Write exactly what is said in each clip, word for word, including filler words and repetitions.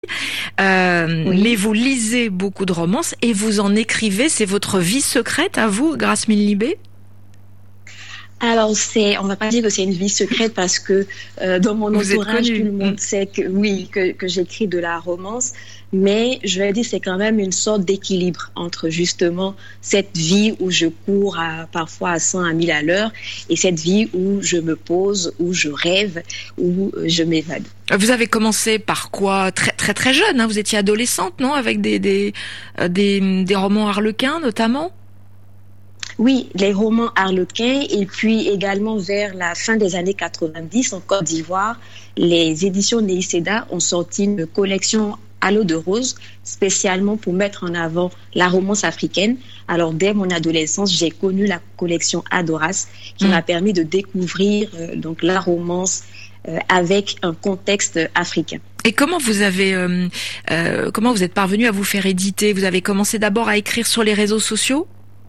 Euh, Oui. mais vous lisez beaucoup de romances et vous en écrivez. C'est votre vie secrète à vous, Grasmine Libé? Alors, c'est, on va pas dire que c'est une vie secrète parce que euh, dans mon Vous êtes entourage, tout connue. le monde sait que oui, que, que j'écris de la romance. Mais je vais dire, c'est quand même une sorte d'équilibre entre justement cette vie où je cours à, parfois à cent, à mille à l'heure et cette vie où je me pose, où je rêve, où euh, je m'évade. Vous avez commencé par quoi? Très très très jeune, hein, vous étiez adolescente, non? Avec des des, euh, des des romans harlequins notamment? Oui, les romans harlequins et puis également vers la fin des années quatre-vingt-dix en Côte d'Ivoire, les éditions Néicéda ont sorti une collection à l'eau de rose spécialement pour mettre en avant la romance africaine. Alors dès mon adolescence, j'ai connu la collection Adoras qui mmh. m'a permis de découvrir euh, donc la romance euh, avec un contexte africain. Et comment vous avez euh, euh, comment vous êtes parvenu à vous faire éditer? Vous avez commencé d'abord à écrire sur les réseaux sociaux?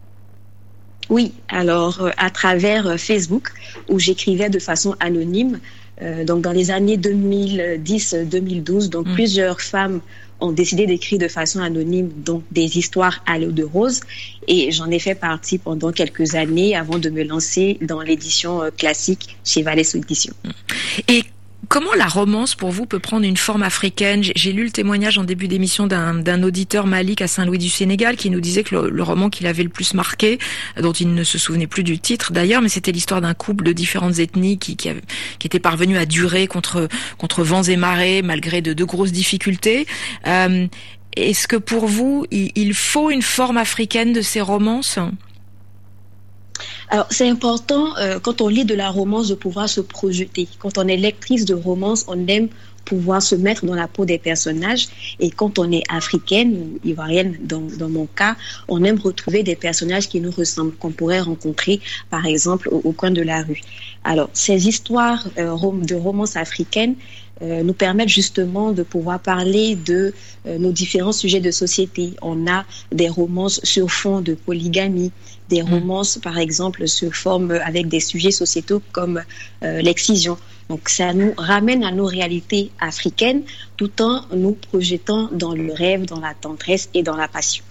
Oui, alors euh, à travers euh, Facebook, où j'écrivais de façon anonyme. Euh, donc dans les années deux mille dix deux mille douze, donc mmh. plusieurs femmes ont décidé d'écrire de façon anonyme donc des histoires à l'eau de rose. Et j'en ai fait partie pendant quelques années avant de me lancer dans l'édition euh, classique chez Vallès Éditions. Et comment la romance, pour vous, peut prendre une forme africaine? J'ai lu le témoignage en début d'émission d'un, d'un auditeur Malik à Saint-Louis du Sénégal qui nous disait que le, le roman qu'il avait le plus marqué, dont il ne se souvenait plus du titre d'ailleurs, mais c'était l'histoire d'un couple de différentes ethnies qui, qui, avait, qui était parvenu à durer contre, contre vents et marées malgré de, de grosses difficultés. Euh, est-ce que pour vous, il, il faut une forme africaine de ces romances ? Alors, c'est important, euh, quand on lit de la romance, de pouvoir se projeter. Quand on est lectrice de romance, on aime pouvoir se mettre dans la peau des personnages. Et quand on est africaine ou ivoirienne, dans, dans mon cas, on aime retrouver des personnages qui nous ressemblent, qu'on pourrait rencontrer, par exemple, au, au coin de la rue. Alors, ces histoires euh, de romance africaines euh, nous permettent justement de pouvoir parler de euh, nos différents sujets de société. On a des romances sur fond de polygamie, des romances, par exemple, sur forme avec des sujets sociétaux comme euh, l'excision. Donc, ça nous ramène à nos réalités africaines tout en nous projetant dans le rêve, dans la tendresse et dans la passion.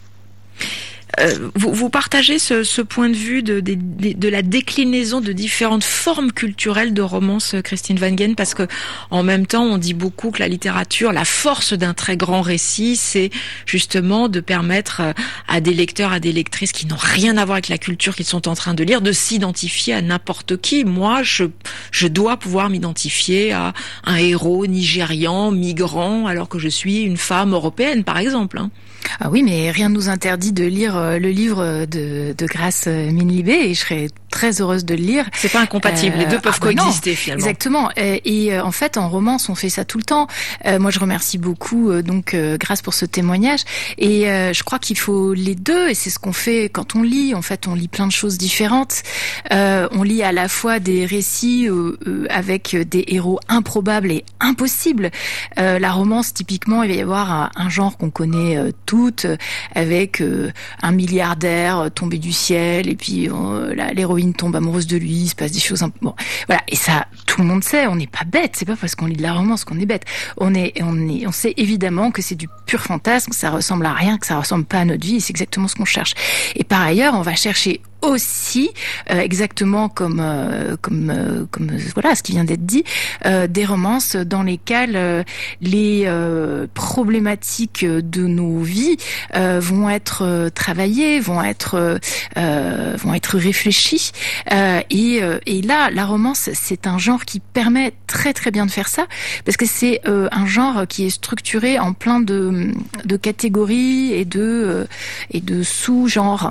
Euh, vous, vous partagez ce, ce point de vue de, de, de, de la déclinaison de différentes formes culturelles de romance, Christine Wangen, parce que en même temps, on dit beaucoup que la littérature, la force d'un très grand récit, c'est justement de permettre à des lecteurs, à des lectrices qui n'ont rien à voir avec la culture qu'ils sont en train de lire, de s'identifier à n'importe qui. Moi, je, je dois pouvoir m'identifier à un héros nigérian, migrant, alors que je suis une femme européenne, par exemple, hein. Ah oui, mais rien ne nous interdit de lire le livre de, de Grasmine Libé et je serais très heureuse de le lire. C'est pas incompatible, euh, les deux peuvent ah bah coexister non, finalement. Exactement. Et, et en fait, en romance, on fait ça tout le temps. Euh, moi, je remercie beaucoup euh, donc euh, Grace pour ce témoignage. Et euh, je crois qu'il faut les deux. Et c'est ce qu'on fait quand on lit. En fait, on lit plein de choses différentes. Euh, on lit à la fois des récits euh, euh, avec des héros improbables et impossibles. Euh, la romance, typiquement, il va y avoir un, un genre qu'on connaît euh, toutes, avec euh, un milliardaire euh, tombé du ciel et puis euh, la, l'héroïne tombe amoureuse de lui, il se passe des choses un... bon, voilà, et ça tout le monde sait, on n'est pas bête, c'est pas parce qu'on lit de la romance qu'on est bête. On est on est on sait évidemment que c'est du pur fantasme, que ça ressemble à rien, que ça ressemble pas à notre vie, et c'est exactement ce qu'on cherche. Et par ailleurs, on va chercher aussi euh, exactement comme euh, comme euh, comme euh, voilà ce qui vient d'être dit, euh, des romances dans lesquelles euh, les euh, problématiques de nos vies euh, vont être euh, travaillées, vont être euh, vont être réfléchies euh, et euh, et là la romance c'est un genre qui permet très très bien de faire ça parce que c'est euh, un genre qui est structuré en plein de de catégories et de euh, et de sous-genres.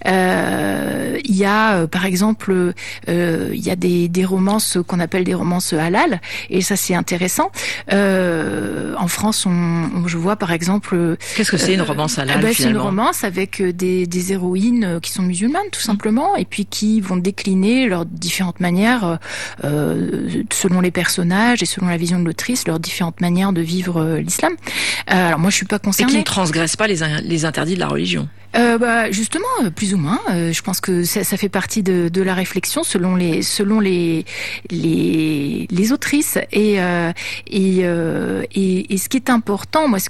Euh, Il y a, euh, par exemple, euh, il y a des, des romances qu'on appelle des romances halal, et ça c'est intéressant. Euh, en France, on, on, je vois par exemple. Qu'est-ce que c'est une romance halal euh, bah, finalement ? C'est une romance avec des, des héroïnes qui sont musulmanes, tout simplement, et puis qui vont décliner leurs différentes manières, euh, selon les personnages et selon la vision de l'autrice, leurs différentes manières de vivre euh, l'islam. Euh, alors moi, je suis pas concernée. Et qui ne transgressent pas les, les interdits de la religion. Euh, bah, justement, plus ou moins. Euh, je pense que euh, ça, ça fait partie de, de la réflexion selon les selon les les, les autrices et euh, et, euh, et et ce qui est important, moi, ce